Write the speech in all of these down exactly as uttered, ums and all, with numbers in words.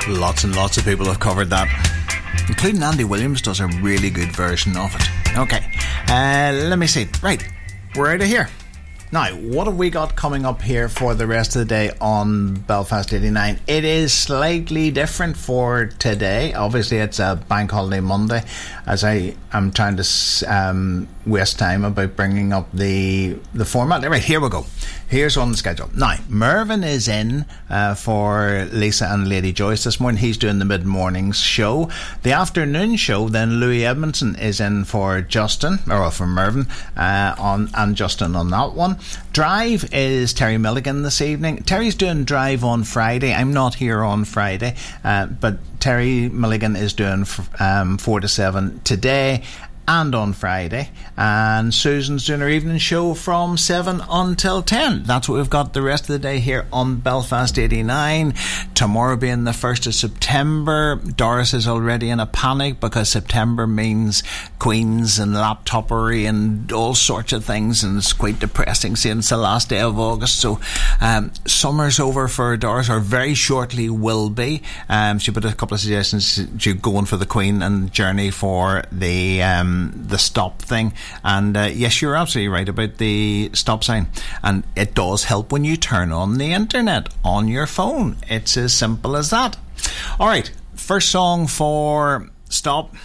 Lots and lots of people have covered that, including Andy Williams does a really good version of it. Okay, uh, let me see. Right, we're out of here. Now, what have we got coming up here for the rest of the day on Belfast eighty-nine? It is slightly different for today. Obviously, it's a bank holiday Monday, as I am trying to um, waste time about bringing up the the format. Right, here we go. Here's on the schedule. Now, Mervyn is in uh, for Lisa and Lady Joyce this morning. He's doing the mid-mornings show. The afternoon show, then Louis Edmondson is in for Justin, or for Mervyn, uh, on and Justin on that one. Drive is Terry Milligan this evening. Terry's doing Drive on Friday. I'm not here on Friday, uh, but Terry Milligan is doing um, four to seven today and on Friday, and Susan's doing her evening show from seven until ten. That's what we've got the rest of the day here on Belfast eighty-nine. Tomorrow being the first of September, Doris is already in a panic because September means Queens and laptopery and all sorts of things, and it's quite depressing seeing it's the last day of August. So um, summer's over for Doris, or very shortly will be. Um, she put a couple of suggestions. She's going for the Queen and Journey for the um, the stop thing, and uh, yes, you're absolutely right about the stop sign, and it does help when you turn on the internet on your phone. It's as simple as that. Alright, first song for Stop.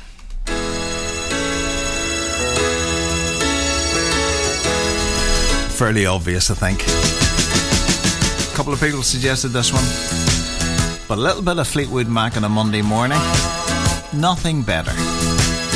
Fairly obvious, I think. A couple of people suggested this one, but a little bit of Fleetwood Mac on a Monday morning, nothing better.